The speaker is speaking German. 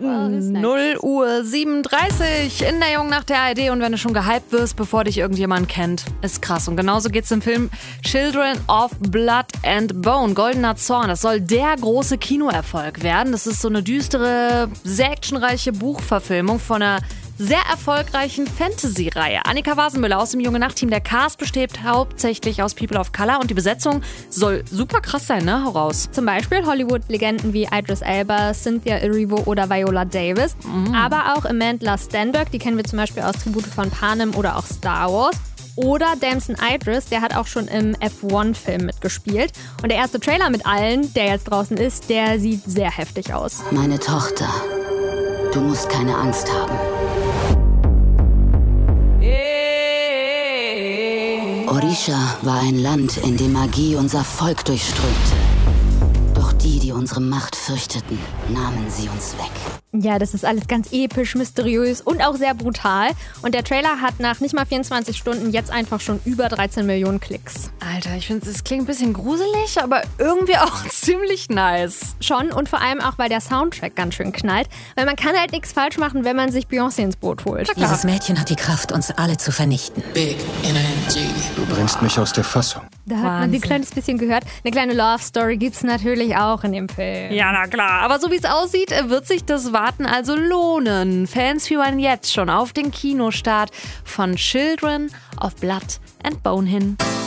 0:37 in der Jungen Nacht der ARD. Und wenn du schon gehypt wirst, bevor dich irgendjemand kennt, ist krass. Und genauso geht's im Film Children of Blood and Bone, Goldener Zorn. Das soll der große Kinoerfolg werden. Das ist so eine düstere, sehr actionreiche Buchverfilmung von einer sehr erfolgreichen Fantasy-Reihe. Annika Wasenmüller aus dem Junge Nacht-Team. Der Cast besteht hauptsächlich aus People of Color und die Besetzung soll super krass sein, ne? Hau raus. Zum Beispiel Hollywood-Legenden wie Idris Elba, Cynthia Erivo oder Viola Davis. Aber auch Amandla Stenberg, die kennen wir zum Beispiel aus Tribute von Panem oder auch Star Wars. Oder Damson Idris, der hat auch schon im F1-Film mitgespielt. Und der erste Trailer mit allen, der jetzt draußen ist, der sieht sehr heftig aus. Meine Tochter, du musst keine Angst haben. Orisha war ein Land, in dem Magie unser Volk durchströmte. Doch die unsere Macht fürchteten, nahmen sie uns weg. Ja, das ist alles ganz episch, mysteriös und auch sehr brutal. Und der Trailer hat nach nicht mal 24 Stunden jetzt einfach schon über 13 Millionen Klicks. Alter, ich finde, es klingt ein bisschen gruselig, aber irgendwie auch ziemlich nice. Schon und vor allem auch, weil der Soundtrack ganz schön knallt. Weil man kann halt nichts falsch machen, wenn man sich Beyoncé ins Boot holt. Dieses Mädchen hat die Kraft, uns alle zu vernichten. Big Energy. Du bringst mich aus der Fassung. Da hat man sie ein kleines bisschen gehört. Eine kleine Love-Story gibt's natürlich auch in dem Film. Ja, na klar. Aber so wie es aussieht, wird sich das Warten also lohnen. Fans fiebern jetzt schon auf den Kinostart von Children of Blood and Bone hin.